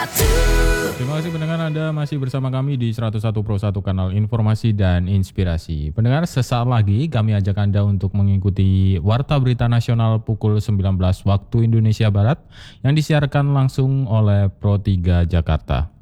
Terima kasih pendengar, Anda masih bersama kami di 101 Pro 1 kanal informasi dan inspirasi. Pendengar, sesaat lagi kami ajak Anda untuk mengikuti Warta Berita Nasional pukul 19 waktu Indonesia Barat yang disiarkan langsung oleh Pro 3 Jakarta.